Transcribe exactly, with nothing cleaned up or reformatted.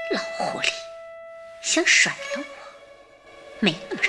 老狐狸，想甩了我？没那么